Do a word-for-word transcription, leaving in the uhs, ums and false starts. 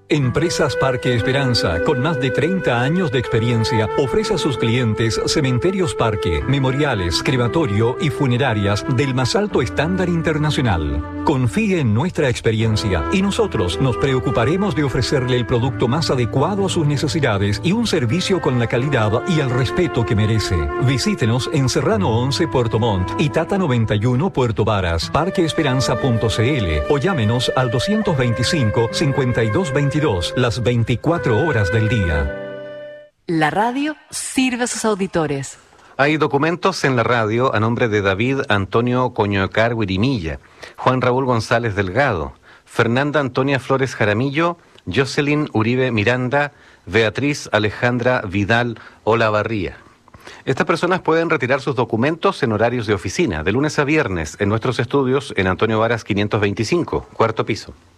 Empresas Parque Esperanza, con más de treinta años de experiencia, ofrece a sus clientes cementerios parque, memoriales, crematorio y funerarias del más alto estándar internacional. Confíe en nuestra experiencia y nosotros nos preocuparemos de ofrecerle el producto más adecuado a sus necesidades y un servicio con la calidad y el respeto que merece. Visítenos en Serrano once Puerto Montt y Tata noventa y uno Puerto Varas, parque esperanza punto c l o llámenos al doscientos veinticinco, cincuenta y dos veintidós las veinticuatro horas del día. La radio sirve a sus auditores. Hay documentos en la radio a nombre de David Antonio Coñocar Guirimilla, Juan Raúl González Delgado, Fernanda Antonia Flores Jaramillo, Jocelyn Uribe Miranda, Beatriz Alejandra Vidal Olavarría. Estas personas pueden retirar sus documentos en horarios de oficina, de lunes a viernes, en nuestros estudios en Antonio Varas quinientos veinticinco, cuarto piso.